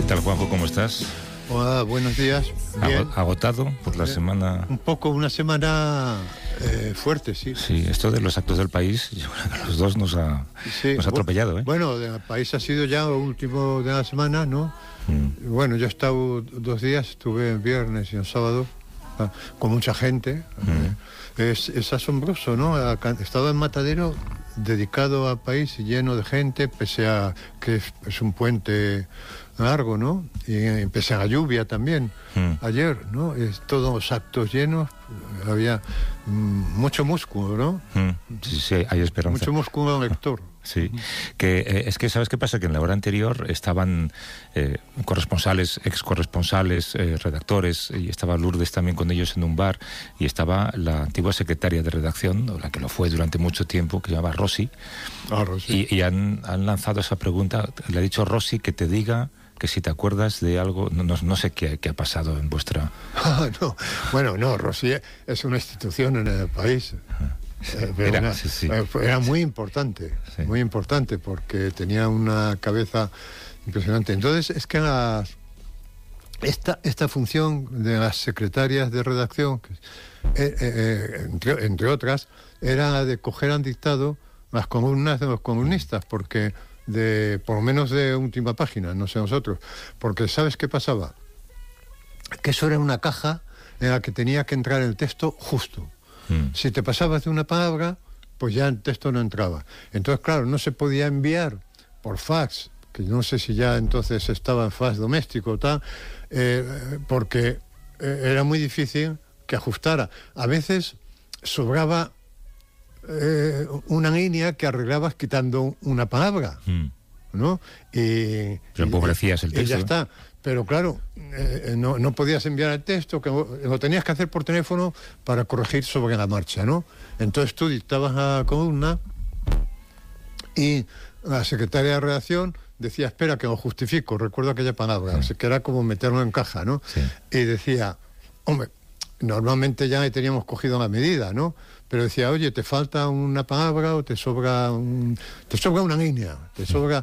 tal, Juanjo? ¿Cómo estás? Hola, buenos días. Bien. ¿Agotado por la semana? Un poco, una semana fuerte, sí. Sí, esto de los actos del país, yo creo que a los dos nos ha atropellado, ¿eh? Bueno, el país ha sido ya el último de la semana, ¿no? Bueno, yo he estado 2 días, estuve el viernes y el sábado con mucha gente. Es asombroso, ¿no? He estado en Matadero dedicado al país, lleno de gente, pese a que es un puente largo, ¿no? Y pese a la lluvia también, ayer, ¿no? Todos los actos llenos, había mucho músculo, ¿no? Sí, hay esperanza. Mucho músculo lector. Sí, que es que ¿sabes qué pasa? Que en la hora anterior estaban corresponsales, excorresponsales, redactores, y estaba Lourdes también con ellos en un bar, y estaba la antigua secretaria de redacción, o la que lo fue durante mucho tiempo, que se llamaba Rosy. Rosy. Y han lanzado esa pregunta. Le ha dicho Rosy que te diga que si te acuerdas de algo, no sé qué ha pasado en vuestra... No. Bueno, no, Rosy es una institución en el país. Era muy importante, sí. Muy importante, porque tenía una cabeza impresionante. Entonces, es que esta función de las secretarias de redacción, entre otras, era la de coger al dictado las columnas de los comunistas, porque por lo menos de última página, no sé nosotros, porque ¿sabes qué pasaba? Que eso era una caja en la que tenía que entrar el texto justo. Si te pasabas de una palabra, pues ya el texto no entraba. Entonces, claro, no se podía enviar por fax, que no sé si ya entonces estaba en fax doméstico o tal, porque era muy difícil que ajustara. A veces sobraba una línea que arreglabas quitando una palabra, ¿no? Pero empobrecías el texto. Y ya está. Pero claro, no podías enviar el texto, que lo tenías que hacer por teléfono para corregir sobre la marcha, ¿no? Entonces tú dictabas la columna y la secretaria de redacción decía, espera que lo justifico, recuerdo aquella palabra, que era como meterlo en caja, ¿no? Sí. Y decía, hombre, normalmente ya teníamos cogido la medida, ¿no? Pero decía, oye, te falta una palabra o te sobra una línea, te sobra...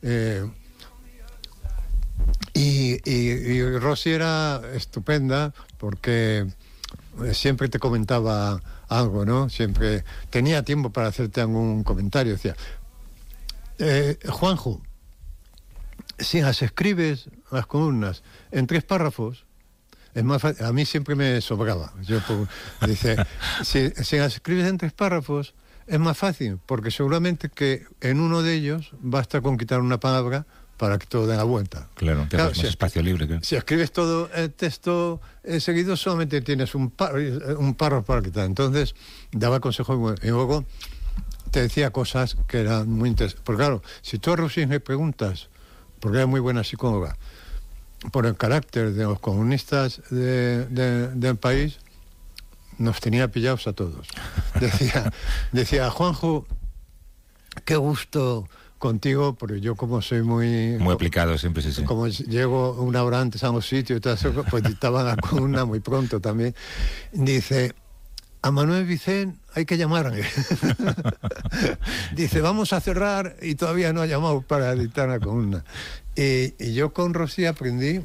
Y Rosy era estupenda porque siempre te comentaba algo, ¿no? Siempre tenía tiempo para hacerte algún comentario. Decía, Juanjo, si las escribes, las columnas, en 3 párrafos, es más fácil. A mí siempre me sobraba. Dice, si las escribes en 3 párrafos, es más fácil, porque seguramente que en uno de ellos basta con quitar una palabra para que todo dé la vuelta. Claro, más espacio libre. Claro. Si escribes todo el texto seguido, solamente tienes un párrafo para quitar. Entonces, daba consejos y luego te decía cosas que eran muy interesantes. Porque claro, si tú a Rosy le preguntas, porque era muy buena psicóloga, por el carácter de los comunistas del país, nos tenía pillados a todos. Decía, Juanjo, qué gusto contigo, porque yo como soy muy aplicado siempre, sí. Como llego 1 hora antes a los sitios y todo eso, pues dictaba la columna muy pronto también. Dice, a Manuel Vicent hay que llamarle. Dice, vamos a cerrar y todavía no ha llamado para dictar la columna. Y yo con Rosy aprendí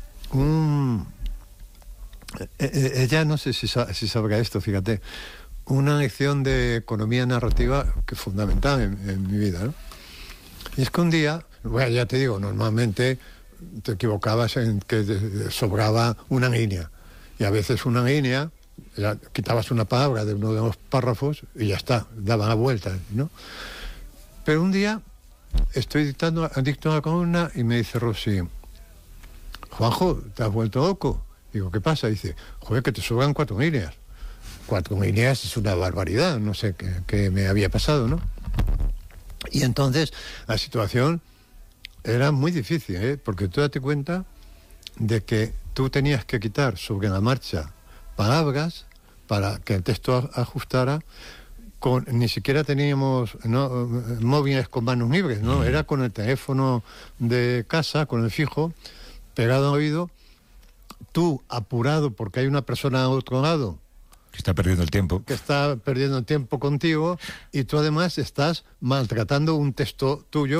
ella no sé si sabrá esto, fíjate, una lección de economía narrativa que es fundamental en mi vida, ¿no? Y es que un día, bueno, ya te digo, normalmente te equivocabas en que sobraba una línea. Y a veces una línea, ya quitabas una palabra de uno de los párrafos y ya está, daban la vuelta, ¿no? Pero un día estoy dictando la columna y me dice Rosy, Juanjo, ¿te has vuelto loco? Digo, ¿qué pasa? Dice, joder, que te sobran 4 líneas. 4 líneas es una barbaridad, no sé qué me había pasado, ¿no? Y entonces la situación era muy difícil, ¿eh? Porque tú date cuenta de que tú tenías que quitar sobre la marcha palabras para que el texto ajustara. Ni siquiera teníamos móviles con manos libres, ¿no? Era con el teléfono de casa, con el fijo, pegado al oído, tú apurado porque hay una persona al otro lado que está perdiendo el tiempo. Que está perdiendo el tiempo contigo, y tú además estás maltratando un texto tuyo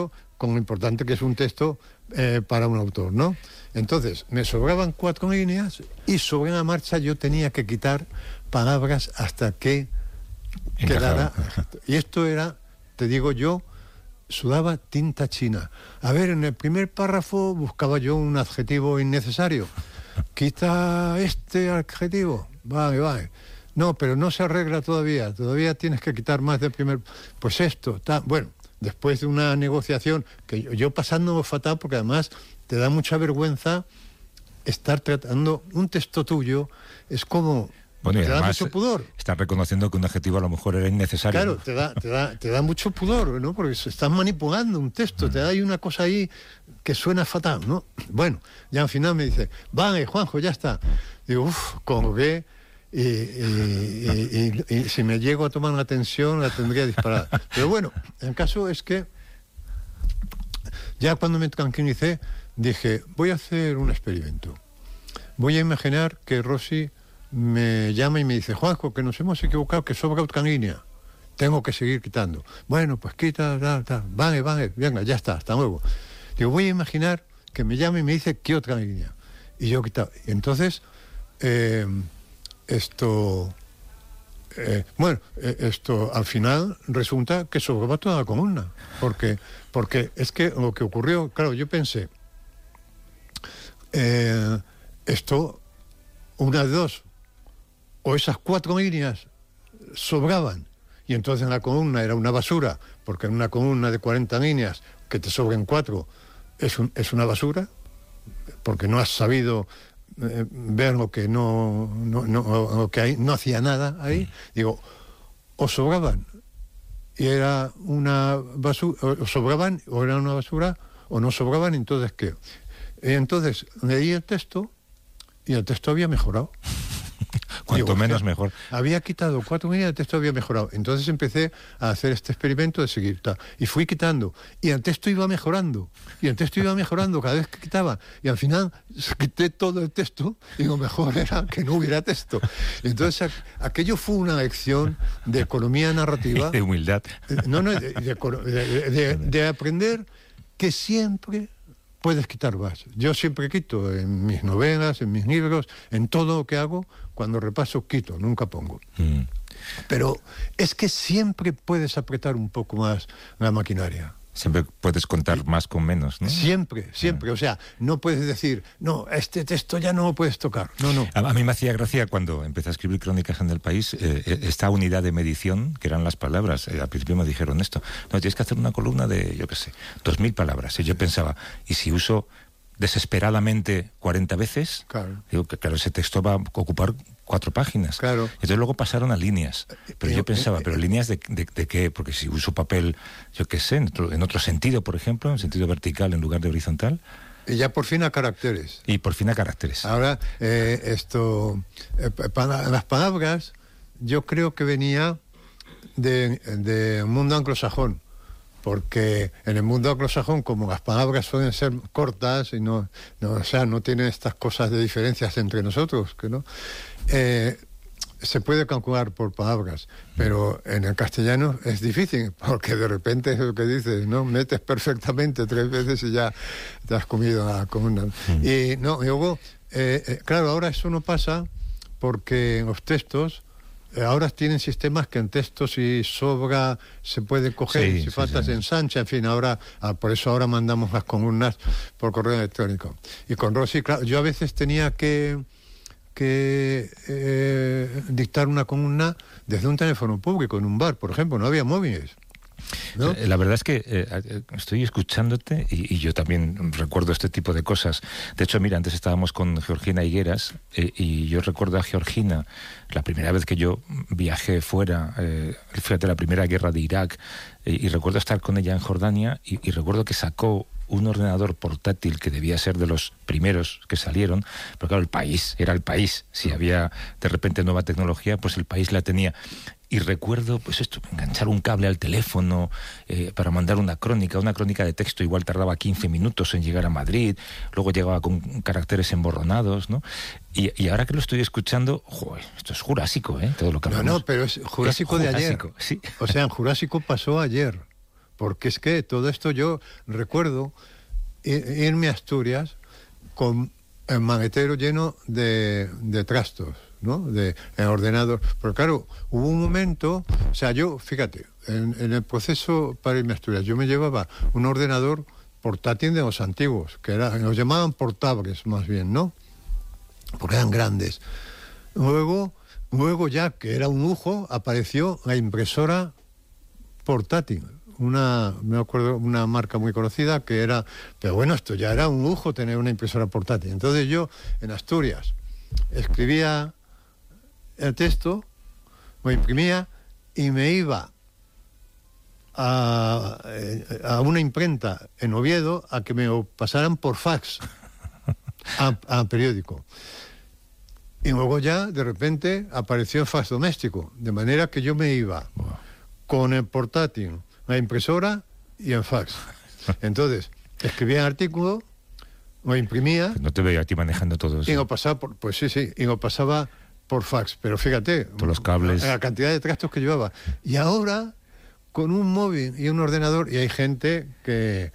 con lo importante que es un texto para un autor, ¿no? Entonces, me sobraban 4 líneas y sobre la marcha yo tenía que quitar palabras hasta que quedara. Y esto era, te digo yo, sudaba tinta china. A ver, en el primer párrafo buscaba yo un adjetivo innecesario. Quita este adjetivo. Vale. No, pero no se arregla todavía. Todavía tienes que quitar más del primer. Pues esto, bueno, después de una negociación que yo pasándolo fatal, porque además te da mucha vergüenza estar tratando un texto tuyo, es como... Bueno, y te da además mucho pudor. Están reconociendo que un adjetivo a lo mejor era innecesario. Claro, te da mucho pudor, ¿no? Porque estás manipulando un texto, te da ahí una cosa ahí que suena fatal, ¿no? Bueno, ya al final me dice, vale, Juanjo, ya está. Digo, colgué y si me llego a tomar la tensión la tendría disparada. Pero bueno, el caso es que ya cuando me tranquilicé dije, voy a hacer un experimento. Voy a imaginar que Rosy me llama y me dice, Juanjo, que nos hemos equivocado, que sobra otra línea. Tengo que seguir quitando. Bueno, pues quita, vale, venga, ya está, hasta luego. Digo, voy a imaginar que me llama y me dice, ¿qué otra línea? Y yo quitaba. Entonces, esto al final resulta que sobraba toda la columna. Porque es que lo que ocurrió, claro, yo pensé, esto, una de dos, o esas 4 líneas sobraban y entonces en la columna era una basura, porque en una columna de 40 líneas que te sobren 4 es una basura, porque no has sabido ver lo que lo que hay, no hacía nada ahí. Digo, o sobraban y era una basura, o sobraban o era una basura, o no sobraban, entonces ¿qué? Y entonces leí el texto y el texto había mejorado. Cuanto menos mejor. Había quitado 4 líneas, el texto había mejorado. Entonces empecé a hacer este experimento de seguir. Y fui quitando. Y el texto iba mejorando. Cada vez que quitaba. Y al final quité todo el texto y lo mejor era que no hubiera texto. Y entonces aquello fue una lección de economía narrativa. De humildad. De aprender que siempre puedes quitar más. Yo siempre quito en mis novelas, en mis libros, en todo lo que hago, cuando repaso quito, nunca pongo. Pero es que siempre puedes apretar un poco más la maquinaria. Siempre puedes contar más con menos, ¿no? Siempre. O sea, no puedes decir, no, este texto ya no lo puedes tocar. No. A mí me hacía gracia cuando empecé a escribir Crónicas en el País, esta unidad de medición, que eran las palabras. Al principio me dijeron esto, no, tienes que hacer una columna de, 2000 palabras. Y yo pensaba, ¿y si uso desesperadamente 40 veces? Claro. Digo que claro, ese texto va a ocupar 4 páginas. Claro. Entonces luego pasaron a líneas. Pero yo pensaba, ¿pero líneas de qué? Porque si uso papel, en otro sentido, por ejemplo, en sentido vertical en lugar de horizontal. Y ya por fin a caracteres. Ahora, para las palabras, yo creo que venía de mundo anglosajón. Porque en el mundo anglosajón, como las palabras suelen ser cortas y no tienen estas cosas de diferencias entre nosotros, que no, se puede calcular por palabras, pero en el castellano es difícil, porque de repente es lo que dices, ¿no? Metes perfectamente 3 veces y ya te has comido la columna. Y luego, claro, ahora eso no pasa porque en los textos ahora tienen sistemas que en texto si sobra se puede coger, si falta se ensancha, en fin, ahora por eso ahora mandamos las columnas por correo electrónico. Y con Rosy, claro, yo a veces tenía que dictar una columna desde un teléfono público en un bar, por ejemplo, no había móviles, ¿no? La verdad es que estoy escuchándote y yo también recuerdo este tipo de cosas. De hecho, mira, antes estábamos con Georgina Higueras y yo recuerdo a Georgina la primera vez que yo viajé fuera, fíjate, la primera guerra de Irak, y recuerdo estar con ella en Jordania y recuerdo que sacó un ordenador portátil que debía ser de los primeros que salieron, pero claro, era el país. Si había de repente nueva tecnología, pues el país la tenía. Y recuerdo, pues enganchar un cable al teléfono para mandar una crónica de texto, igual tardaba 15 minutos en llegar a Madrid, luego llegaba con caracteres emborronados, ¿no? Y ahora que lo estoy escuchando, joder, esto es jurásico, ¿eh? Todo lo que hablamos. No, pero es jurásico de ayer. Sí. O sea, en jurásico pasó ayer. porque es que todo esto yo recuerdo irme a Asturias con el maletero lleno de trastos, ¿no? En ordenador. Pero claro, hubo un momento, o sea, yo, fíjate, en el proceso para irme a Asturias, yo me llevaba un ordenador portátil de los antiguos, los llamaban portables más bien, ¿no? Porque eran grandes. Luego ya, que era un lujo, apareció la impresora portátil. Me acuerdo, una marca muy conocida que era... Pero bueno, esto ya era un lujo, tener una impresora portátil. Entonces yo, en Asturias, escribía el texto, lo imprimía y me iba a una imprenta en Oviedo a que me lo pasaran por fax a periódico. Y luego ya, de repente, apareció el fax doméstico, de manera que yo me iba con el portátil, la impresora y el fax. Entonces, escribía el artículo, lo imprimía... No te veía a ti manejando todo eso. Y lo pasaba y lo pasaba por fax. Pero fíjate, todos los cables, la cantidad de trastos que llevaba. Y ahora, con un móvil y un ordenador, y hay gente que...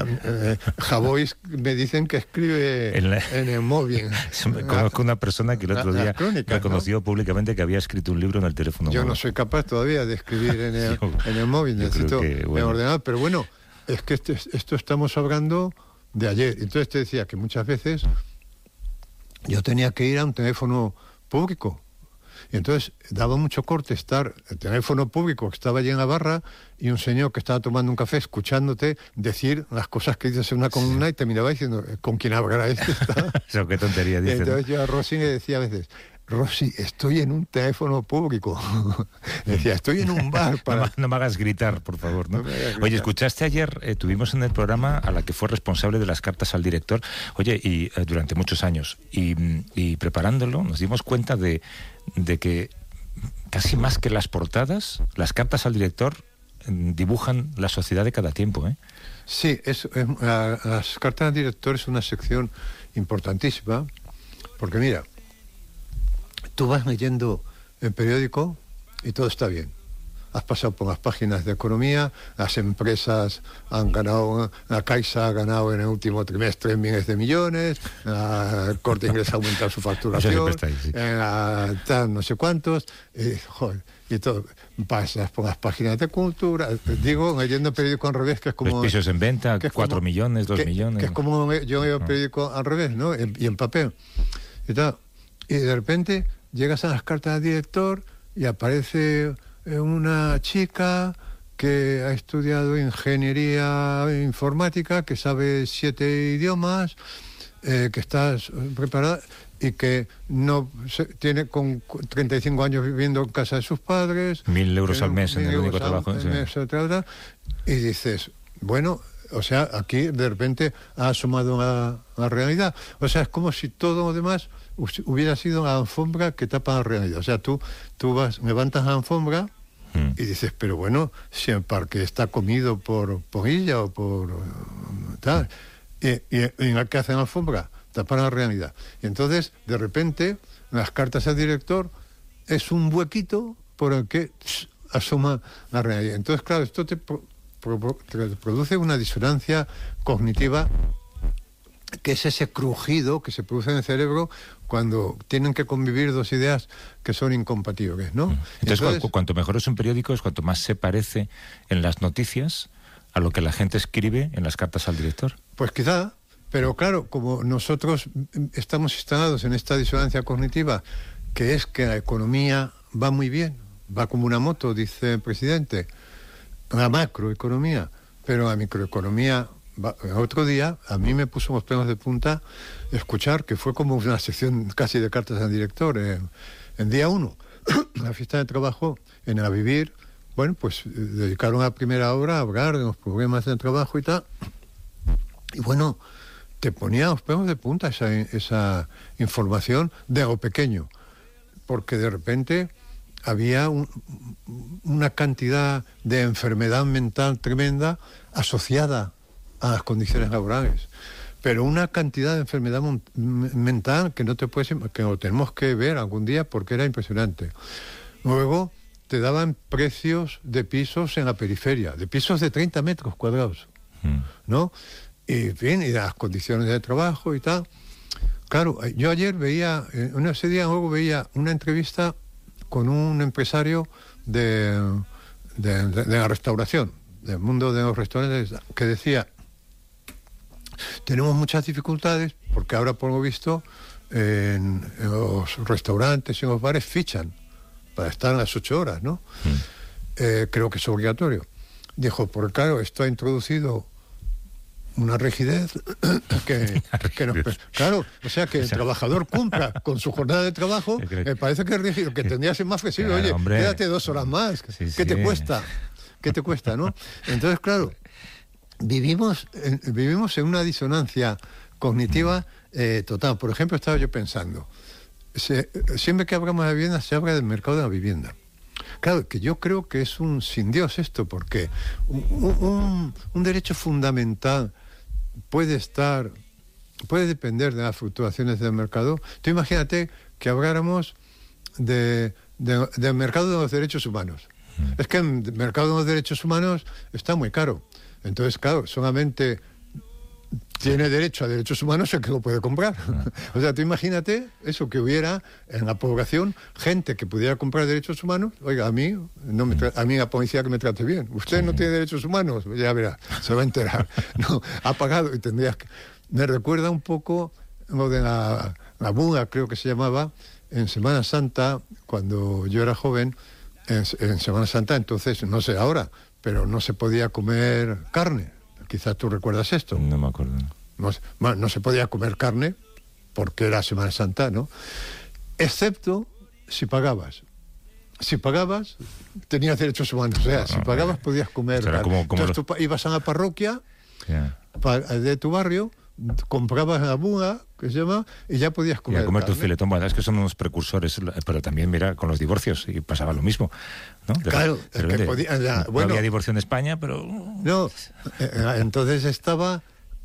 Javois me dicen que escribe en el móvil. Conozco una persona que el otro día reconoció, ¿no?, públicamente que había escrito un libro en el teléfono yo móvil. No soy capaz todavía de escribir en el móvil, necesito en el ordenador. Pero bueno, es que esto estamos hablando de ayer. Entonces te decía que muchas veces yo tenía que ir a un teléfono público. Y entonces daba mucho corte estar el teléfono público que estaba allí en la barra y un señor que estaba tomando un café escuchándote decir las cosas que dices en una columna y te miraba diciendo, ¿con quién hablará este? Eso, qué tontería dice. Entonces yo a Rosy le decía a veces, Rosy, estoy en un teléfono público. Decía, estoy en un bar para... No me hagas gritar, por favor, ¿no? Oye, escuchaste ayer, tuvimos en el programa a la que fue responsable de las cartas al director, y durante muchos años, y preparándolo nos dimos cuenta de que casi más que las portadas, las cartas al director dibujan la sociedad de cada tiempo, ¿eh? Sí, las cartas al director es una sección importantísima, porque mira, tú vas leyendo el periódico y todo está bien. Has pasado por las páginas de economía, las empresas han ganado, la Caixa ha ganado en el último trimestre miles de millones, el Corte Inglés ha aumentado su facturación, tal no sé cuántos, y todo. Pasas por las páginas de cultura, digo, leyendo el periódico al revés, que es como... Los pisos en venta, 4 millones, 2 millones. Que es como yo leo el periódico al revés, ¿no? Y en papel. Y tal. Y de repente llegas a las cartas del director y aparece una chica que ha estudiado ingeniería informática, que sabe 7 idiomas, que está preparada y que tiene con 35 años viviendo en casa de sus padres. 1.000 euros al mes en el único trabajo. Y dices, bueno, o sea, aquí de repente ha asomado la realidad. O sea, es como si todo lo demás hubiera sido la alfombra que tapa la realidad. O sea, tú levantas la alfombra y dices, pero bueno, si el parque está comido por ella o por tal, y en la que hacen la alfombra, tapar la realidad. Y entonces, de repente, las cartas al director es un huequito por el que asoma la realidad. Entonces, claro, esto te produce una disonancia cognitiva, que es ese crujido que se produce en el cerebro cuando tienen que convivir dos ideas que son incompatibles, ¿no? Entonces, cuanto mejor es un periódico, es cuanto más se parece en las noticias a lo que la gente escribe en las cartas al director. Pues quizá, pero claro, como nosotros estamos instalados en esta disonancia cognitiva, que es que la economía va muy bien, va como una moto, dice el presidente, la macroeconomía, pero la microeconomía... El otro día a mí me puso los pelos de punta escuchar que fue como una sección casi de cartas al director en día 1, la fiesta de trabajo en el Vivir. Bueno, pues dedicaron la primera hora a hablar de los problemas del trabajo y tal, y bueno, te ponía los pelos de punta esa información de lo pequeño, porque de repente había una cantidad de enfermedad mental tremenda asociada a las condiciones laborales, pero una cantidad de enfermedad mental que no te puedes, que lo tenemos que ver algún día porque era impresionante. Luego te daban precios de pisos en la periferia, de pisos de 30 metros cuadrados, ¿no? Y bien, y las condiciones de trabajo y tal. Claro, yo ayer veía, ese día luego veía una entrevista con un empresario de la restauración, del mundo de los restaurantes, que decía: tenemos muchas dificultades porque ahora, por lo visto, en los restaurantes y en los bares fichan para estar las 8 horas, ¿no? Creo que es obligatorio. Dijo, porque claro, esto ha introducido una rigidez que nos, claro, o sea, que el trabajador cumpla con su jornada de trabajo, me parece que es rígido, que tendría que ser más flexible. Oye, hombre, quédate 2 horas más, ¿qué te cuesta? ¿Qué te cuesta, no? Entonces, claro, vivimos en una disonancia cognitiva total. Por ejemplo, estaba yo pensando, siempre que hablamos de vivienda se habla del mercado de la vivienda. Claro, que yo creo que es un sin Dios esto, porque un derecho fundamental puede depender de las fluctuaciones del mercado. Tú imagínate que habláramos del mercado de los derechos humanos. Es que el mercado de los derechos humanos está muy caro. Entonces, claro, solamente tiene derecho a derechos humanos el que lo puede comprar. O sea, tú imagínate eso, que hubiera en la población gente que pudiera comprar derechos humanos. Oiga, a mí la policía que me trate bien. Usted no tiene derechos humanos, ya verá, se va a enterar. No, ha pagado y tendrías que... Me recuerda un poco lo de la buga, creo que se llamaba, en Semana Santa, cuando yo era joven, en Semana Santa, entonces, no sé ahora, pero no se podía comer carne. Quizás tú recuerdas esto. No me acuerdo. No se podía comer carne porque era Semana Santa, ¿no? Excepto si pagabas. Si pagabas, tenías derechos humanos. O sea, si pagabas podías comer carne. Entonces tú ibas a la parroquia de tu barrio, comprabas la buga, que se llama, y ya podías comer tu filetón. Bueno, es que son unos precursores, pero también, mira, con los divorcios, y pasaba lo mismo, ¿no? Claro, no había divorcio en España, pero... No, entonces estaba...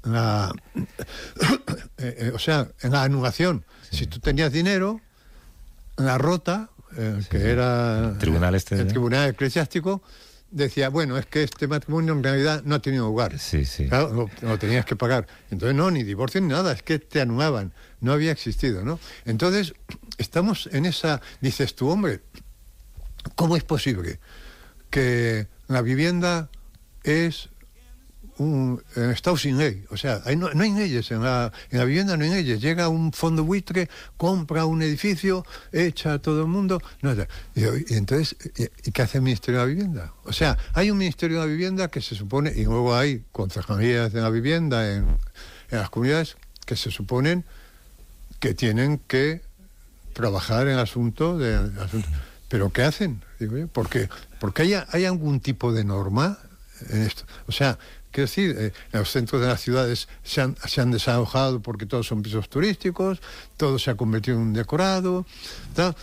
o sea, en la anulación. Sí. Si tú tenías dinero, la rota, que era el tribunal eclesiástico, decía, bueno, es que este matrimonio en realidad no ha tenido lugar. Sí. Claro, lo tenías que pagar. Entonces, no, ni divorcio ni nada, es que te anulaban. No había existido, ¿no? Entonces, estamos en esa... Dices tú, hombre, ¿cómo es posible que la vivienda es un estado sin ley? O sea, no hay leyes en la vivienda, no hay leyes. Llega un fondo buitre, compra un edificio, echa a todo el mundo. No, y entonces, ¿y qué hace el Ministerio de la Vivienda? O sea, hay un Ministerio de la Vivienda que se supone, y luego hay concejalías de la vivienda en las comunidades que se suponen que tienen que trabajar en el asunto ¿pero qué hacen? Digo yo, porque hay algún tipo de norma en esto. O sea, quiero decir, en los centros de las ciudades se han desalojado porque todos son pisos turísticos, todo se ha convertido en un decorado, tal.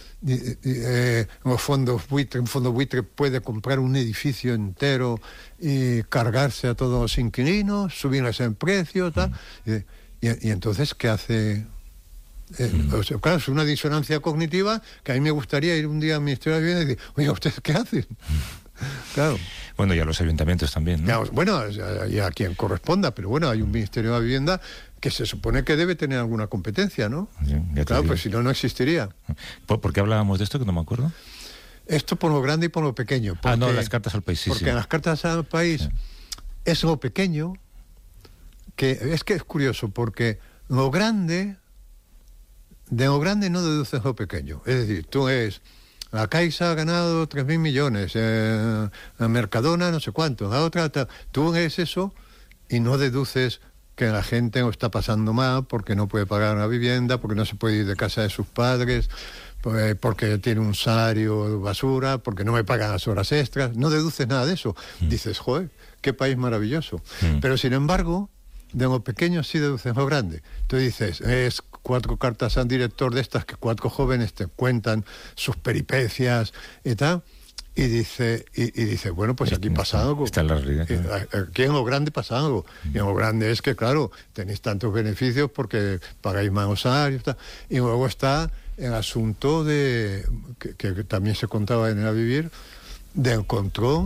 Los fondos buitre, un fondo buitre puede comprar un edificio entero y cargarse a todos los inquilinos, subirles el precio, tal. Y entonces, ¿qué hace? O sea, claro, es una disonancia cognitiva que a mí me gustaría ir un día al Ministerio de la Vivienda y decir, oiga, ¿ustedes qué hacen? Claro. Bueno, y a los ayuntamientos también, ¿no? Claro, bueno, y a quien corresponda, pero bueno, hay un Ministerio de la Vivienda que se supone que debe tener alguna competencia, ¿no? Sí, claro, pues si no existiría. ¿Por qué hablábamos de esto, que no me acuerdo? Esto por lo grande y por lo pequeño. Porque, no, las cartas al país, sí. Porque en las cartas al país es lo pequeño, que es curioso, porque de lo grande no deduces lo pequeño. Es decir, tú la Caixa ha ganado 3.000 millones, la Mercadona no sé cuánto, la otra... Tú ves eso y no deduces que la gente lo está pasando mal porque no puede pagar una vivienda, porque no se puede ir de casa de sus padres, porque tiene un salario basura, porque no me pagan las horas extras. No deduces nada de eso. Dices, joder, qué país maravilloso. Pero sin embargo, de lo pequeño sí deduces lo grande. Tú dices, es 4 cartas al director de estas que 4 jóvenes te cuentan sus peripecias y tal, y dice, bueno, pues aquí pasa algo. Está en la realidad. Aquí en lo grande pasa algo. Y en lo grande es que, claro, tenéis tantos beneficios porque pagáis más salarios, tal. Y luego está el asunto que también se contaba en El Vivir, del control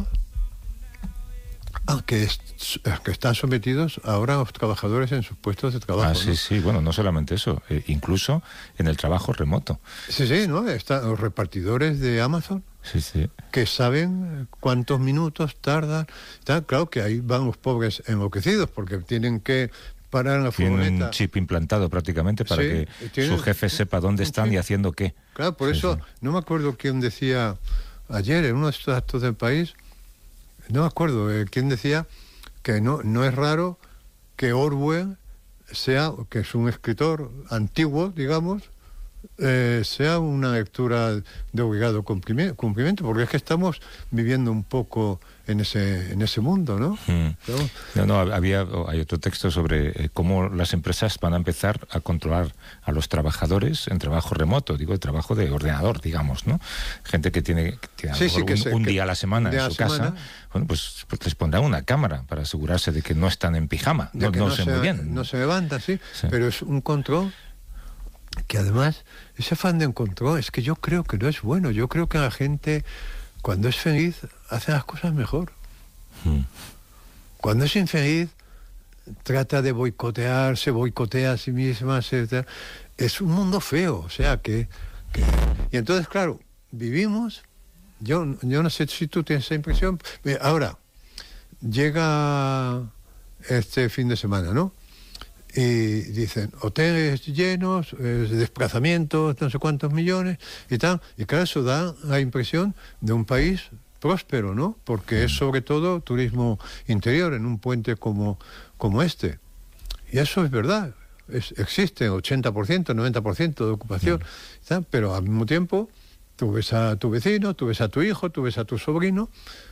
que están sometidos ahora los trabajadores en sus puestos de trabajo. Sí, sí, bueno, no solamente eso, incluso en el trabajo remoto. Sí, ¿no? Están los repartidores de Amazon, sí, que saben cuántos minutos tardan. Claro que ahí van los pobres enloquecidos, porque tienen que parar en la furgoneta. Tienen un chip implantado prácticamente para que su jefe sepa dónde están y haciendo qué. Claro, por eso, no me acuerdo quién decía ayer en uno de estos actos del país, no me acuerdo quién decía que no es raro que Orwell que es un escritor antiguo, digamos, sea una lectura de obligado cumplimiento, porque es que estamos viviendo un poco en ese mundo, ¿no? Hay otro texto sobre cómo las empresas van a empezar a controlar a los trabajadores en trabajo remoto, digo, el trabajo de ordenador, digamos, ¿no? Gente que tiene un día a la semana en su casa, bueno, pues les pondrán una cámara para asegurarse de que no están en pijama, no se mueven. No se levantan, sí, pero es un control que además, ese afán de control, es que yo creo que no es bueno. Yo creo que la gente, cuando es feliz, hace las cosas mejor. Cuando es infeliz, trata de se boicotea a sí misma, etc. Es un mundo feo, o sea que... Y entonces, claro, vivimos... Yo no sé si tú tienes esa impresión. Ahora, llega este fin de semana, ¿no? Y dicen, hoteles llenos, desplazamientos, no sé cuántos millones y tal. Y claro, eso da la impresión de un país próspero, ¿no? Porque es sobre todo turismo interior en un puente como este. Y eso es verdad. Existe 80%, 90% de ocupación. ¿Tal? Pero al mismo tiempo, tú ves a tu vecino, tú ves a tu hijo, tú ves a tu sobrino,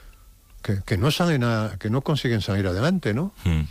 que no consiguen salir adelante, ¿no?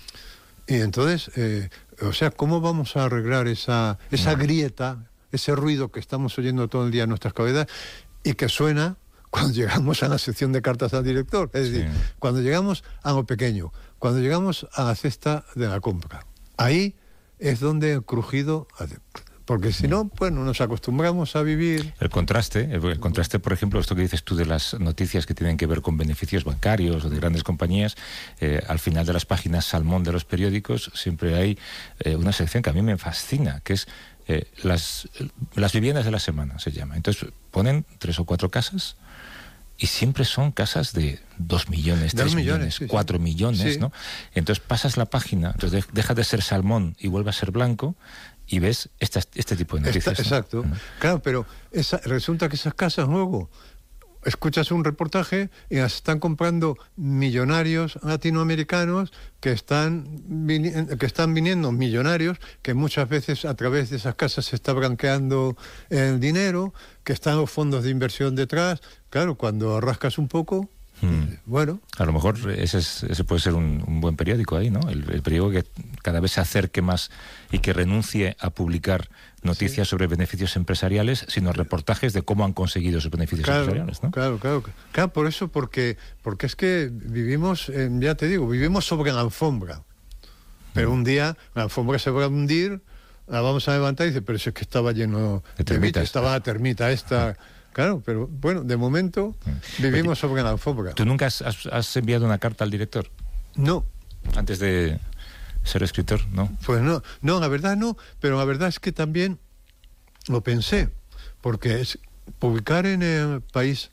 Y entonces, o sea, ¿cómo vamos a arreglar esa grieta, ese ruido que estamos oyendo todo el día en nuestras cabezas y que suena cuando llegamos a la sección de cartas al director? Es decir, cuando llegamos a lo pequeño, cuando llegamos a la cesta de la compra. Ahí es donde el crujido... Porque si no, bueno, nos acostumbramos a vivir... El contraste, por ejemplo, esto que dices tú de las noticias que tienen que ver con beneficios bancarios o de grandes compañías, al final de las páginas salmón de los periódicos siempre hay una sección que a mí me fascina, que es las viviendas de la semana, se llama. Entonces ponen 3 o 4 casas y siempre son casas de 2 millones, 3 millones, 4 millones, ¿no? Entonces pasas la página, entonces deja de ser salmón y vuelve a ser blanco, y ves este tipo de noticias. Exacto. ¿No? Claro, pero resulta que esas casas luego escuchas un reportaje y las están comprando millonarios latinoamericanos que están viniendo millonarios, que muchas veces a través de esas casas se está blanqueando el dinero, que están los fondos de inversión detrás. Claro, cuando rascas un poco... Bueno, a lo mejor ese puede ser un buen periódico ahí, ¿no? El periódico que cada vez se acerque más y que renuncie a publicar noticias sobre beneficios empresariales, sino reportajes de cómo han conseguido esos beneficios empresariales, ¿no? Claro, por eso, porque es que vivimos, ya te digo, vivimos sobre la alfombra. Pero un día la alfombra se va a hundir, la vamos a levantar y dice, pero eso es que estaba lleno de termitas, estaba la termita esta... Claro, pero bueno, de momento vivimos sobre la alfombra. ¿Tú nunca has enviado una carta al director? No. Antes de ser escritor, ¿no? Pues no, la verdad no, pero la verdad es que también lo pensé, porque publicar en El País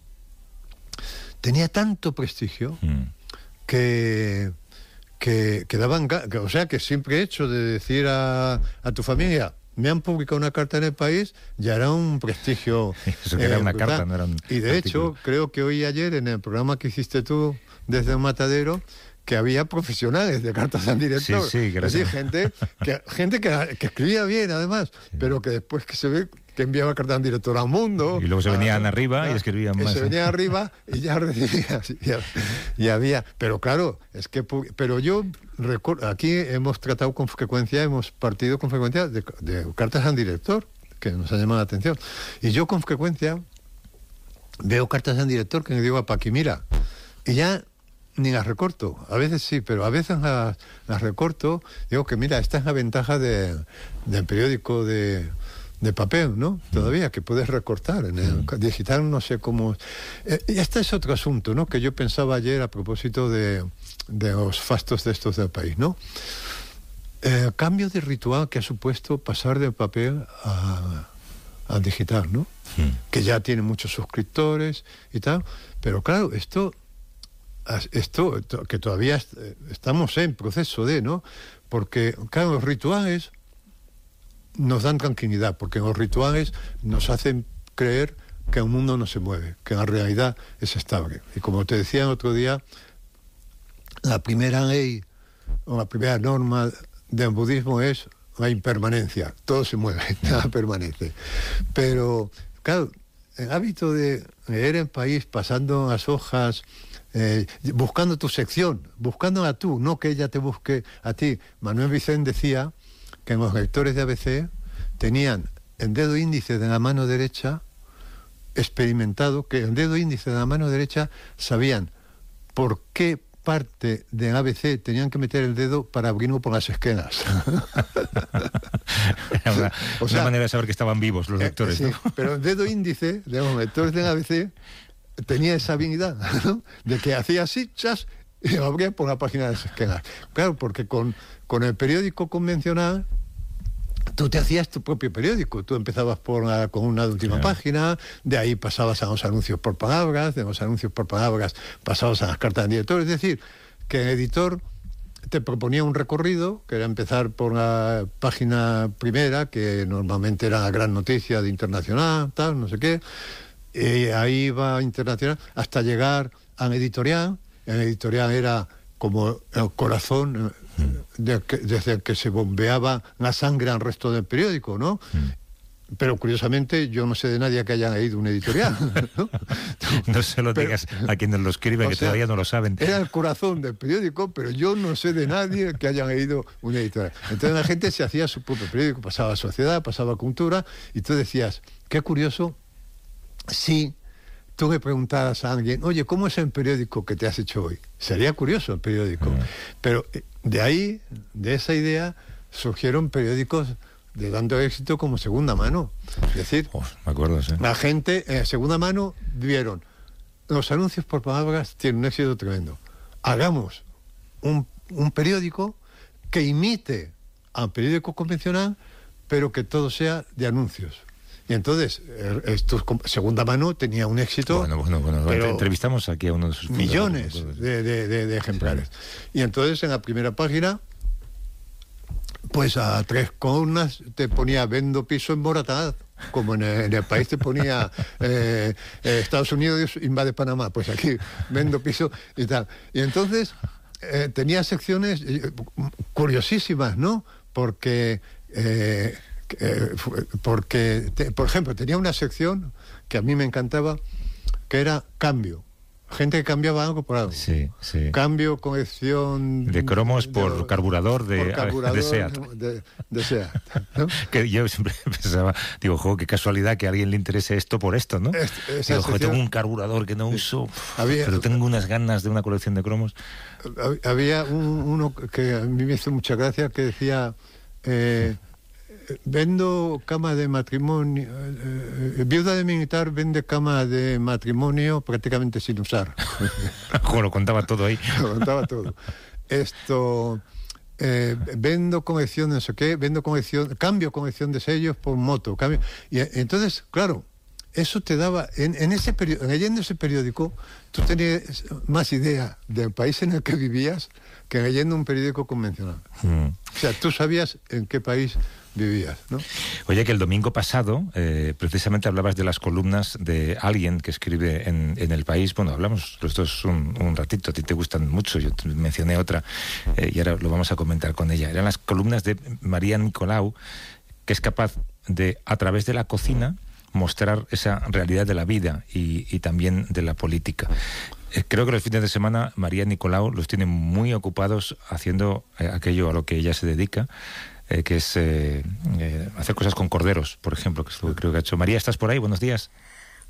tenía tanto prestigio que daban, o sea, que simple hecho de decir a tu familia, me han publicado una carta en El País, ya era un prestigio. Eso que era una carta, no era un Y de hecho, creo que hoy y ayer, en el programa que hiciste tú desde el Matadero, que había profesionales de cartas al director. Sí, gracias. Es decir, gente que escribía bien, además, pero que después que se ve que enviaba cartas al director al mundo. Y luego se venían arriba y escribían más. Se venían arriba y ya recibía. Y había. Pero claro, pero yo recuerdo, aquí hemos tratado con frecuencia, hemos partido con frecuencia de cartas al director, que nos ha llamado la atención. Y yo con frecuencia veo cartas al director que le digo a Paqui, mira, y ya ni las recorto, a veces sí, pero a veces las recorto, digo que mira, esta es la ventaja del periódico de de papel, ¿no? Todavía, que puedes recortar. En el digital no sé cómo... y este es otro asunto, ¿no? Que yo pensaba ayer a propósito de los fastos de estos del país, ¿no? El cambio de ritual que ha supuesto pasar del papel al digital, ¿no? Que ya tiene muchos suscriptores y tal, pero claro, esto que todavía estamos en proceso de, ¿no? Porque, claro, los rituales nos dan tranquilidad, porque los rituales nos hacen creer que el mundo no se mueve, que la realidad es estable. Y como te decía el otro día, la primera ley o la primera norma del budismo es la impermanencia. Todo se mueve, nada permanece. Pero, claro, el hábito de leer el país, pasando las hojas, buscando tu sección, buscándola tú, no que ella te busque a ti. Manuel Vicente decía que los lectores de ABC tenían el dedo índice de la mano derecha experimentado, que el dedo índice de la mano derecha sabían por qué parte del ABC tenían que meter el dedo para abrirlo por las esquinas. Una manera de saber que estaban vivos los lectores, sí, ¿no? Pero el dedo índice de los lectores del ABC tenía esa habilidad, ¿no? De que hacía así, chas, y lo abría por la página de las esquinas. Claro, porque con el periódico convencional tú te hacías tu propio periódico. Tú empezabas con una última página, de ahí pasabas a los anuncios por palabras, de los anuncios por palabras pasabas a las cartas del director. Es decir, que el editor te proponía un recorrido, que era empezar por la página primera, que normalmente era la gran noticia de Internacional, tal, no sé qué, y ahí iba Internacional, hasta llegar al editorial. El editorial era como el corazón desde el que se bombeaba la sangre al resto del periódico, ¿no? Pero curiosamente yo no sé de nadie que haya leído un editorial, ¿no? No se lo digas a quienes lo escriben, que todavía no lo saben. Era el corazón del periódico, pero yo no sé de nadie que haya leído un editorial. Entonces la gente se hacía su propio periódico, pasaba a Sociedad, pasaba a Cultura, y tú decías, qué curioso, si tú me preguntaras a alguien, oye, ¿cómo es el periódico que te has hecho hoy? Sería curioso el periódico. Pero de ahí, de esa idea, surgieron periódicos de tanto éxito como Segunda Mano. Es decir, me acuerdo, sí. La gente en Segunda Mano vieron, los anuncios por palabras tienen un éxito tremendo. Hagamos un periódico que imite al periódico convencional, pero que todo sea de anuncios. Y entonces, Segunda Mano tenía un éxito... Bueno, pero entrevistamos aquí a uno de sus... Millones de ejemplares. Sí. Y entonces, en la primera página, pues a 3 columnas te ponía vendo piso en Morataz, como en el país te ponía Estados Unidos invade Panamá, pues aquí vendo piso y tal. Y entonces tenía secciones curiosísimas, ¿no? Porque por ejemplo, tenía una sección que a mí me encantaba, que era cambio. Gente que cambiaba algo por algo. Sí. Cambio, corrección... De cromos por carburador de SEAT. De SEAT, ¿no? Que yo siempre pensaba, digo, qué casualidad que a alguien le interese esto por esto, ¿no? Digo, tengo un carburador que no uso, pero tengo unas ganas de una colección de cromos. Había uno que a mí me hizo mucha gracia, que decía... vendo cama de matrimonio, viuda de militar vende cama de matrimonio prácticamente sin usar. Lo contaba todo ahí. Lo contaba todo. Vendo colección, no sé qué, cambio colección de sellos por moto. Y entonces, claro, eso te daba, leyendo ese periódico, tú tenías más idea del país en el que vivías que leyendo un periódico convencional. O sea, tú sabías en qué país vivías, ¿no? Oye, que el domingo pasado precisamente hablabas de las columnas de alguien que escribe en El País. Bueno, hablamos los dos un ratito, a ti te gustan mucho, yo te mencioné otra y ahora lo vamos a comentar con ella. Eran las columnas de María Nicolau, que es capaz de, a través de la cocina, mostrar esa realidad de la vida y también de la política. Creo que los fines de semana María Nicolau los tiene muy ocupados haciendo aquello a lo que ella se dedica, que es hacer cosas con corderos, por ejemplo, que es lo que creo que ha hecho. María, ¿estás por ahí? Buenos días.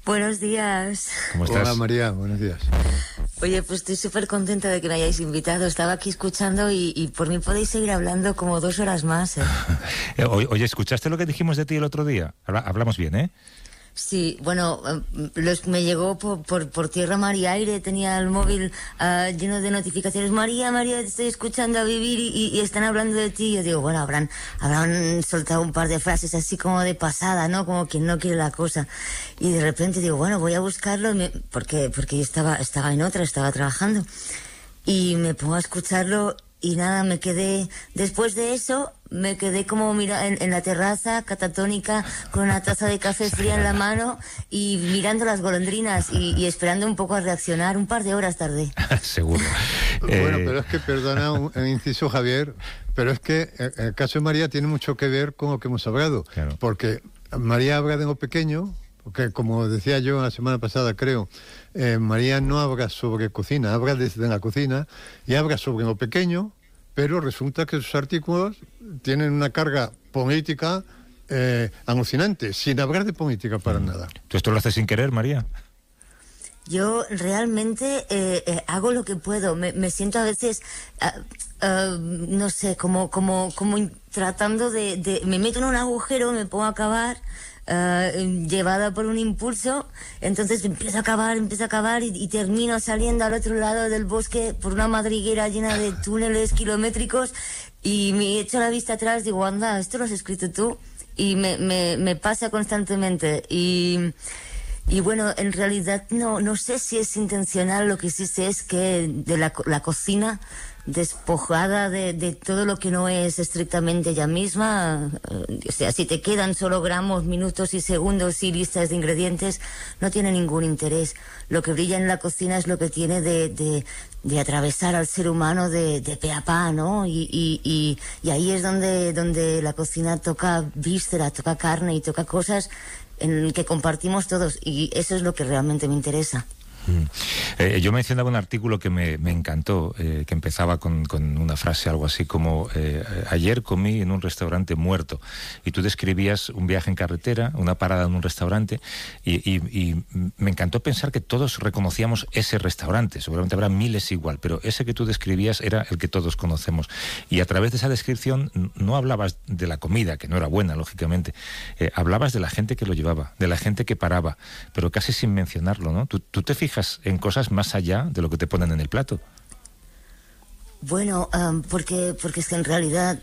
Buenos días. ¿Cómo estás? Hola María, buenos días. Oye, pues estoy súper contenta de que me hayáis invitado. Estaba aquí escuchando y por mí podéis seguir hablando como 2 horas más. Oye, ¿escuchaste lo que dijimos de ti el otro día? Hablamos bien, ¿eh? Sí, bueno, me llegó por tierra, mar y aire. Tenía el móvil lleno de notificaciones. María, te estoy escuchando a vivir y están hablando de ti. Yo digo, bueno, habrán soltado un par de frases así como de pasada, ¿no? Como quien no quiere la cosa. Y de repente digo, bueno, voy a buscarlo porque yo estaba en otra, estaba trabajando. Y me pongo a escucharlo y nada, me quedé, después de eso, me quedé como en la terraza, catatónica, con una taza de café fría en la mano y mirando las golondrinas y esperando un poco a reaccionar. Un par de horas tardé. Seguro. Bueno, pero es que, perdona un inciso, Javier, pero es que el caso de María tiene mucho que ver con lo que hemos hablado. Claro. Porque María habla de lo pequeño, porque como decía yo la semana pasada, creo, María no habla sobre cocina, habla desde la cocina y habla sobre lo pequeño, pero resulta que sus artículos tienen una carga política alucinante, sin hablar de política para nada. ¿Tú esto lo haces sin querer, María? Yo realmente hago lo que puedo. Me siento a veces, no sé, como tratando de... Me meto en un agujero, me pongo a cavar, llevada por un impulso, entonces empiezo a cavar y termino saliendo al otro lado del bosque por una madriguera llena de túneles kilométricos y me echo la vista atrás, digo, anda, esto lo has escrito tú, y me pasa constantemente y bueno, en realidad no sé si es intencional. Lo que sí sé es que de la cocina, despojada de todo lo que no es estrictamente ella misma, o sea, si te quedan solo gramos, minutos y segundos y listas de ingredientes, no tiene ningún interés. Lo que brilla en la cocina es lo que tiene de atravesar al ser humano de pe a pa, ¿no? Y ahí es donde la cocina toca víscera, toca carne y toca cosas en que compartimos todos, y eso es lo que realmente me interesa. Yo mencionaba un artículo que me encantó, que empezaba con una frase algo así como ayer comí en un restaurante muerto, y tú describías un viaje en carretera, una parada en un restaurante, y me encantó pensar que todos reconocíamos ese restaurante. Seguramente habrá miles igual, pero ese que tú describías era el que todos conocemos, y a través de esa descripción no hablabas de la comida, que no era buena, lógicamente, hablabas de la gente que lo llevaba, de la gente que paraba, pero casi sin mencionarlo, ¿no? ¿Tú te fijas en cosas más allá de lo que te ponen en el plato? Bueno, porque es que en realidad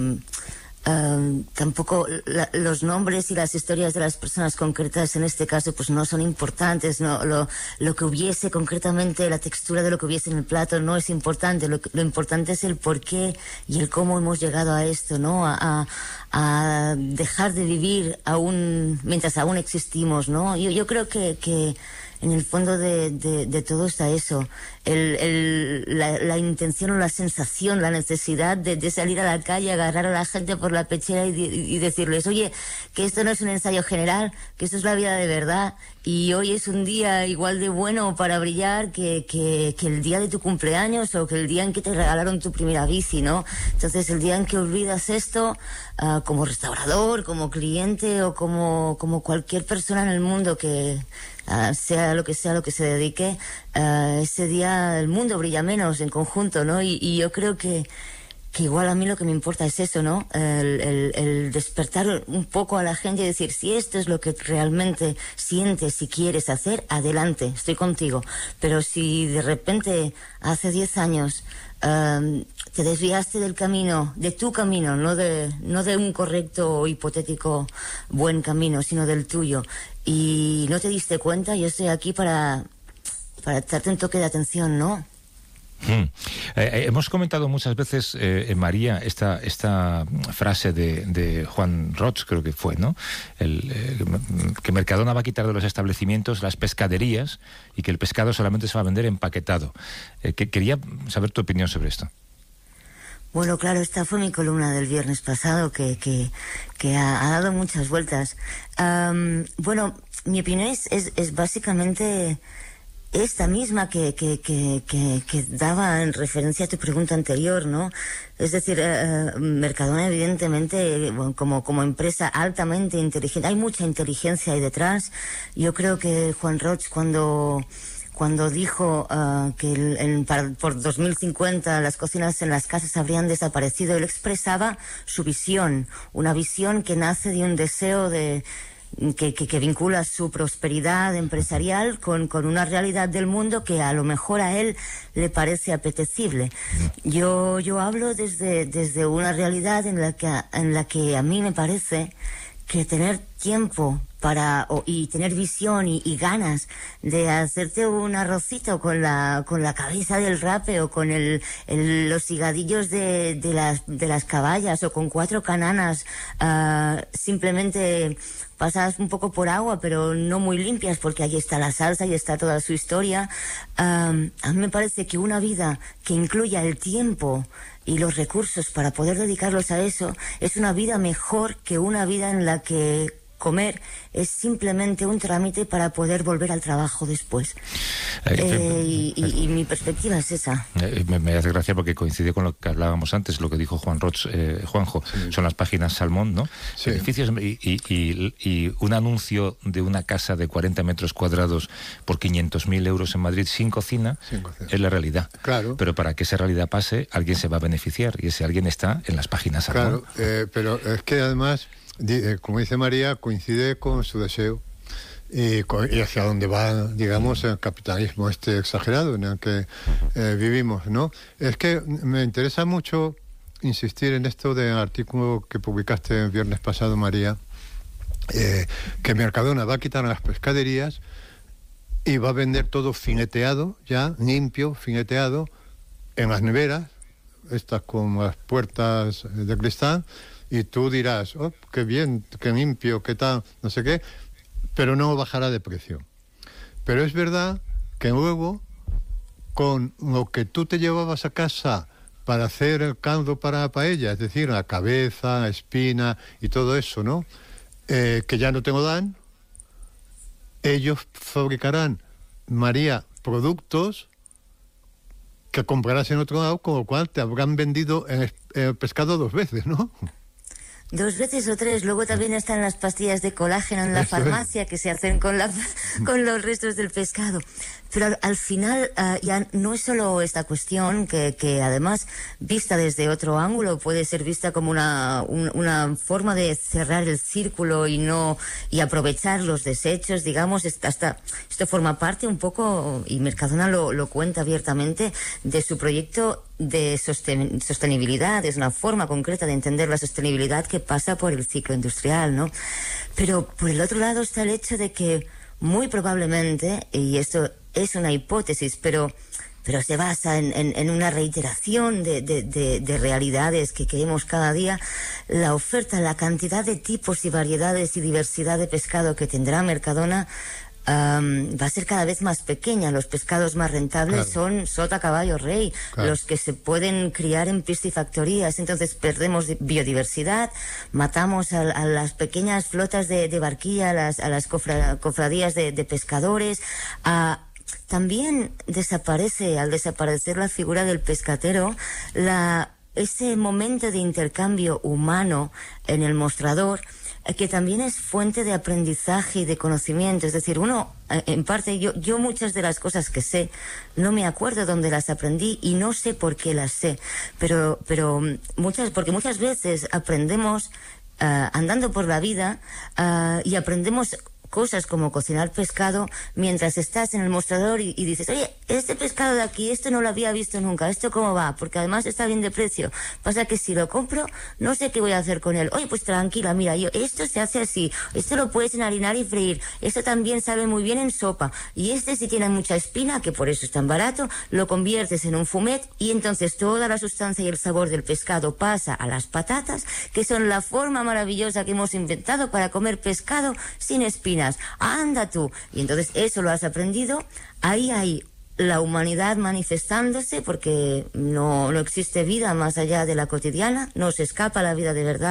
tampoco los nombres y las historias de las personas concretas en este caso pues no son importantes, no lo que hubiese concretamente, la textura de lo que hubiese en el plato no es importante. Lo importante es el por qué y el cómo hemos llegado a esto, ¿no? A dejar de vivir mientras aún existimos, ¿no? Yo creo que en el fondo de todo está eso, la intención o la sensación, la necesidad de salir a la calle, agarrar a la gente por la pechera y decirles, oye, que esto no es un ensayo general, que esto es la vida de verdad, y hoy es un día igual de bueno para brillar que el día de tu cumpleaños o que el día en que te regalaron tu primera bici, ¿no? Entonces el día en que olvidas esto, como restaurador, como cliente o como cualquier persona en el mundo que sea lo que se dedique, ese día el mundo brilla menos en conjunto, ¿no? Y yo creo que igual a mí lo que me importa es eso, ¿no? El despertar un poco a la gente y decir, si esto es lo que realmente sientes y quieres hacer, adelante, estoy contigo. Pero si de repente hace 10 años te desviaste del camino, de tu camino, no de un correcto o hipotético buen camino, sino del tuyo, y no te diste cuenta, yo estoy aquí para darte un toque de atención, ¿no? Hemos comentado muchas veces, María, esta frase de Juan Roig, creo que fue, ¿no? Que Mercadona va a quitar de los establecimientos las pescaderías y que el pescado solamente se va a vender empaquetado. Quería saber tu opinión sobre esto. Bueno, claro, esta fue mi columna del viernes pasado que ha dado muchas vueltas. Bueno, mi opinión es básicamente esta misma que daba en referencia a tu pregunta anterior, ¿no? Es decir, Mercadona evidentemente como empresa altamente inteligente, hay mucha inteligencia ahí detrás. Yo creo que Juan Roig cuando dijo que por 2050 las cocinas en las casas habrían desaparecido, él expresaba su visión, una visión que nace de un deseo que vincula su prosperidad empresarial con una realidad del mundo que a lo mejor a él le parece apetecible. Yo hablo desde una realidad en la que a mí me parece que tener tiempo y tener visión y ganas de hacerte un arrocito con la cabeza del rape o con los higadillos de las caballas o con 4 cananas simplemente pasadas un poco por agua pero no muy limpias porque ahí está la salsa y está toda su historia. A mí me parece que una vida que incluya el tiempo y los recursos para poder dedicarlos a eso es una vida mejor que una vida en la que comer es simplemente un trámite para poder volver al trabajo después. Y mi perspectiva es esa. Me hace gracia porque coincide con lo que hablábamos antes, lo que dijo Juan Roig, Juanjo, sí. Son las páginas Salmón, ¿no? Sí. Beneficios y un anuncio de una casa de 40 metros cuadrados por 500.000 euros en Madrid sin cocina es la realidad. Claro. Pero para que esa realidad pase, alguien se va a beneficiar y ese alguien está en las páginas Salmón. Claro, pero es que además, como dice María, coincide con su deseo y hacia dónde va, digamos, el capitalismo exagerado en el que vivimos, ¿no? Es que me interesa mucho insistir en esto del artículo que publicaste el viernes pasado, María, que Mercadona va a quitar las pescaderías y va a vender todo fineteado, ya, limpio, fineteado, en las neveras, estas con las puertas de cristal. Y tú dirás, oh, qué bien, qué limpio, qué tal, no sé qué, pero no bajará de precio. Pero es verdad que luego, con lo que tú te llevabas a casa para hacer el caldo para la paella, es decir, la cabeza, la espina y todo eso, ¿no? Que ya no te lo dan, ellos fabricarán, María, productos que comprarás en otro lado, con lo cual te habrán vendido el pescado 2 veces, ¿no? 2 veces o 3. Luego también están las pastillas de colágeno en la farmacia que se hacen con los restos del pescado. Pero al final ya no es solo esta cuestión que además vista desde otro ángulo puede ser vista como una forma de cerrar el círculo y aprovechar los desechos, digamos. Esto forma parte un poco, y Mercadona lo cuenta abiertamente, de su proyecto de sostenibilidad. Es una forma concreta de entender la sostenibilidad que pasa por el ciclo industrial, ¿no? Pero por el otro lado está el hecho de que muy probablemente, y esto es una hipótesis, pero se basa en una reiteración de realidades que vemos cada día, la oferta, la cantidad de tipos y variedades y diversidad de pescado que tendrá Mercadona va a ser cada vez más pequeña. Los pescados más rentables son sota, caballo, rey, los que se pueden criar en piscifactorías. Entonces perdemos biodiversidad, matamos a las pequeñas flotas de barquilla, a las cofradías de pescadores. También al desaparecer la figura del pescatero, ese momento de intercambio humano en el mostrador, que también es fuente de aprendizaje y de conocimiento. Es decir, uno, en parte, yo muchas de las cosas que sé, no me acuerdo dónde las aprendí y no sé por qué las sé, pero porque muchas veces aprendemos andando por la vida y aprendemos cosas como cocinar pescado mientras estás en el mostrador y dices, oye, este pescado de aquí, esto no lo había visto nunca, ¿esto cómo va? Porque además está bien de precio. Pasa que si lo compro, no sé qué voy a hacer con él. Oye, pues tranquila, mira, esto se hace así, esto lo puedes enharinar y freír, esto también sabe muy bien en sopa, y si tiene mucha espina, que por eso es tan barato, lo conviertes en un fumet y entonces toda la sustancia y el sabor del pescado pasa a las patatas, que son la forma maravillosa que hemos inventado para comer pescado sin espina. Anda tú. Y entonces eso lo has aprendido. Ahí hay la humanidad manifestándose, porque no existe vida más allá de la cotidiana, no se escapa la vida de verdad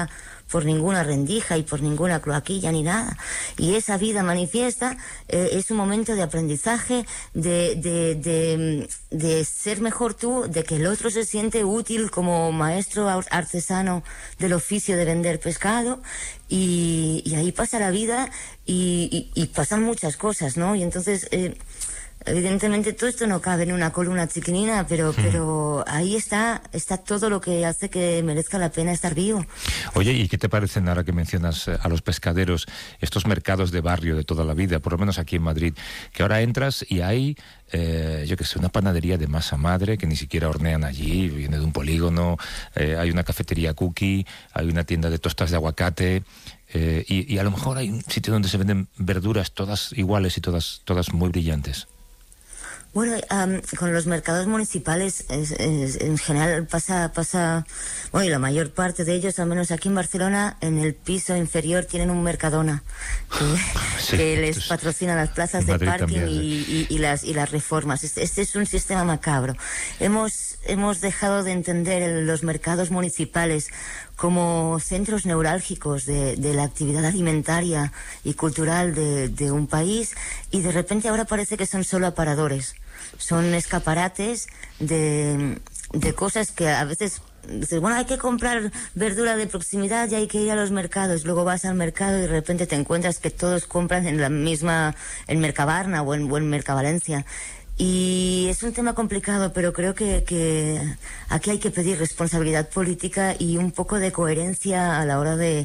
por ninguna rendija y por ninguna cloaquilla ni nada. Y esa vida manifiesta es un momento de aprendizaje, de ser mejor tú, de que el otro se siente útil como maestro artesano del oficio de vender pescado, y ahí pasa la vida y pasan muchas cosas, ¿no? Y entonces... evidentemente todo esto no cabe en una columna chiquinina, pero ahí está todo lo que hace que merezca la pena estar vivo. Oye, ¿y qué te parecen, ahora que mencionas a los pescaderos, estos mercados de barrio de toda la vida, por lo menos aquí en Madrid, que ahora entras y hay, yo qué sé, una panadería de masa madre que ni siquiera hornean allí, viene de un polígono, hay una cafetería cookie, hay una tienda de tostas de aguacate... y a lo mejor hay un sitio donde se venden verduras todas iguales y todas muy brillantes. Bueno, con los mercados municipales en general pasa, bueno, y la mayor parte de ellos, al menos aquí en Barcelona, en el piso inferior tienen un Mercadona que les patrocina las plazas de parking también, y las reformas. Este es un sistema macabro. Hemos dejado de entender los mercados municipales como centros neurálgicos de la actividad alimentaria y cultural de un país, y de repente ahora parece que son solo aparadores, son escaparates de cosas que a veces dices, bueno, hay que comprar verdura de proximidad y hay que ir a los mercados. Luego vas al mercado y de repente te encuentras que todos compran en la misma, en Mercabarna o en Mercavalencia. Y es un tema complicado, pero creo que aquí hay que pedir responsabilidad política y un poco de coherencia a la hora de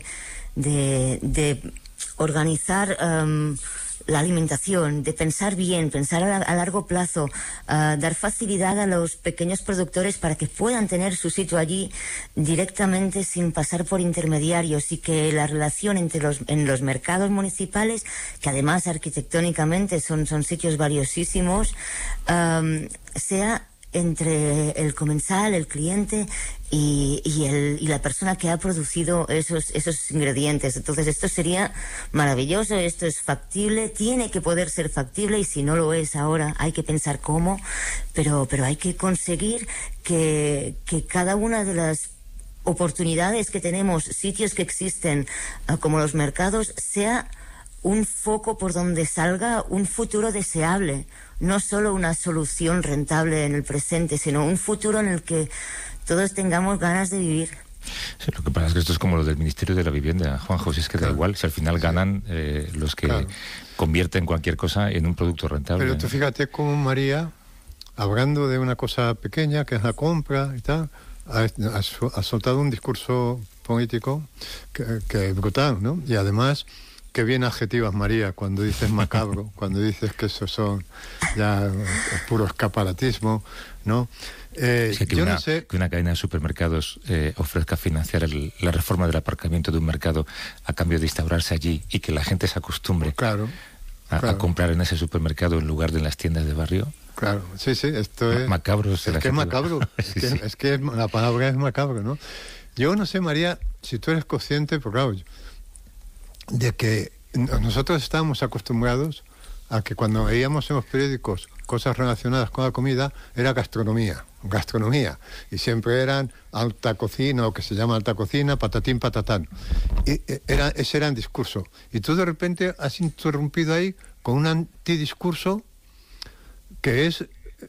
organizar la alimentación, de pensar bien, pensar a largo plazo, dar facilidad a los pequeños productores para que puedan tener su sitio allí directamente sin pasar por intermediarios, y que la relación en los mercados municipales, que además arquitectónicamente son sitios valiosísimos, sea entre el comensal, el cliente y la persona que ha producido esos ingredientes. Entonces esto sería maravilloso, esto es factible, tiene que poder ser factible, y si no lo es ahora hay que pensar cómo, pero hay que conseguir que cada una de las oportunidades que tenemos, sitios que existen como los mercados, sea un foco por donde salga un futuro deseable, no solo una solución rentable en el presente, sino un futuro en el que todos tengamos ganas de vivir. Sí, lo que pasa es que esto es como lo del Ministerio de la Vivienda, Juanjo, si es que da igual, si al final ganan los que convierten cualquier cosa en un producto rentable. Pero tú fíjate cómo María, hablando de una cosa pequeña, que es la compra y tal, ha soltado un discurso político que es brutal, ¿no? Y además... Qué bien adjetivas, María, cuando dices macabro, cuando dices que eso son ya puro escaparatismo, ¿no? Sí, que una cadena de supermercados ofrezca financiar la reforma del aparcamiento de un mercado a cambio de instaurarse allí, y que la gente se acostumbre a comprar en ese supermercado en lugar de en las tiendas de barrio. Claro, sí, esto es... Macabro. Es que es macabro, es que la palabra es macabro, ¿no? Yo no sé, María, si tú eres consciente, pero claro, de que nosotros estábamos acostumbrados a que cuando veíamos en los periódicos cosas relacionadas con la comida era gastronomía, y siempre eran alta cocina, o que se llama alta cocina, patatín, patatán, y ese era el discurso, y tú de repente has interrumpido ahí con un antidiscurso que es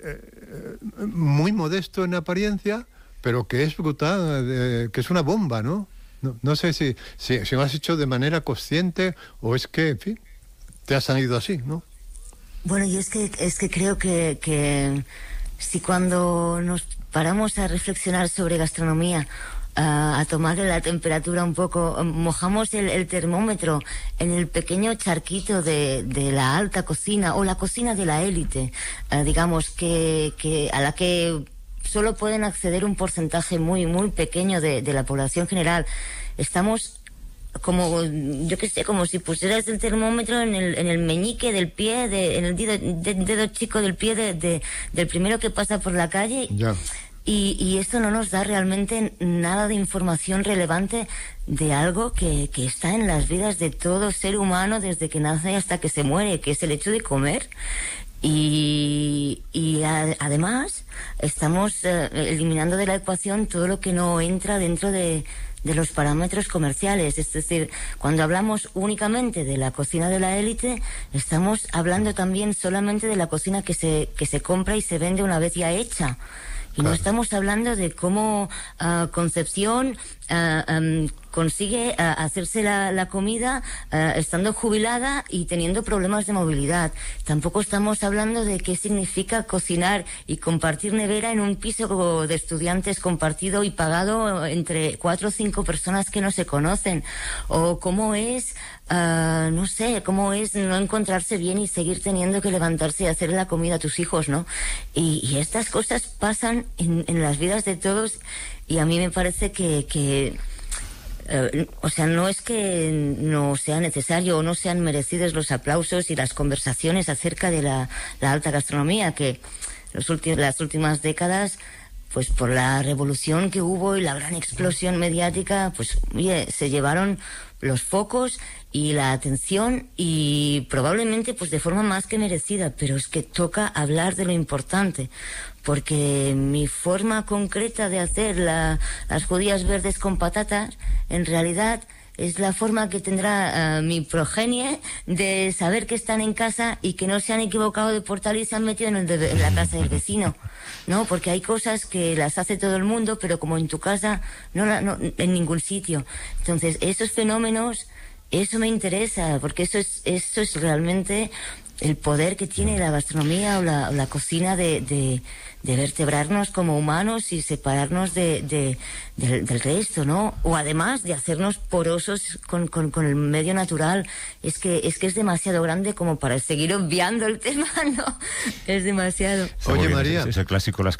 muy modesto en apariencia, pero que es brutal, que es una bomba, ¿no? No sé si lo has hecho de manera consciente o es que, en fin, te ha salido así, ¿no? Bueno, yo es que creo que si cuando nos paramos a reflexionar sobre gastronomía, a tomarle la temperatura un poco, mojamos el termómetro en el pequeño charquito de la alta cocina o la cocina de la élite, digamos, que a la que solo pueden acceder un porcentaje muy, muy pequeño de la población general. Estamos como, yo qué sé, como si pusieras el termómetro en el meñique del pie, en el dedo chico del pie del primero que pasa por la calle. Ya. Y esto no nos da realmente nada de información relevante de algo que está en las vidas de todo ser humano desde que nace hasta que se muere, que es el hecho de comer. Y además estamos eliminando de la ecuación todo lo que no entra dentro de de los parámetros comerciales. Es decir, cuando hablamos únicamente de la cocina de la élite, estamos hablando también solamente de la cocina que se compra y se vende una vez ya hecha. Y no estamos hablando de cómo Concepción consigue hacerse la comida estando jubilada y teniendo problemas de movilidad. Tampoco estamos hablando de qué significa cocinar y compartir nevera en un piso de estudiantes compartido y pagado entre 4 o 5 personas que no se conocen. O cómo es, no sé, cómo es no encontrarse bien y seguir teniendo que levantarse y hacer la comida a tus hijos, ¿no? Y estas cosas pasan en las vidas de todos, y a mí me parece que o sea, no es que no sea necesario o no sean merecidos los aplausos y las conversaciones acerca de la alta gastronomía, que las últimas décadas, pues por la revolución que hubo y la gran explosión mediática, pues oye, se llevaron los focos y la atención, y probablemente pues de forma más que merecida, pero es que toca hablar de lo importante, porque mi forma concreta de hacer las judías verdes con patatas, en realidad es la forma que tendrá mi progenie de saber que están en casa y que no se han equivocado de portal y se han metido en la casa del vecino, ¿no? Porque hay cosas que las hace todo el mundo, pero como en tu casa, no en ningún sitio. Entonces, esos fenómenos, eso me interesa, porque eso es realmente el poder que tiene la gastronomía o la cocina de vertebrarnos como humanos y separarnos del resto, ¿no? O además de hacernos porosos con el medio natural. Es que es demasiado grande como para seguir obviando el tema, ¿no? Es demasiado. Oye, María. Es el clásico, las